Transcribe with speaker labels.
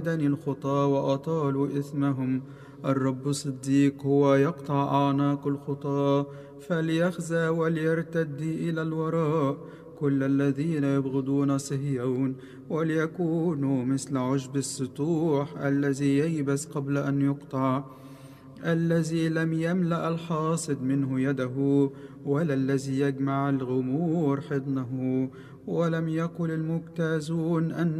Speaker 1: الخطى وأطالوا إثمهم. الرب صديق هو يقطع أعناق الخطى، فليخزى وليرتد إلى الوراء كل الذين يبغضون صهيون، وليكونوا مثل عشب السطوح الذي ييبس قبل أن يقطع، الذي لم يملأ الحاصد منه يده، ولا الذي يجمع الغمور حضنه، ولم يقل المجتازون أن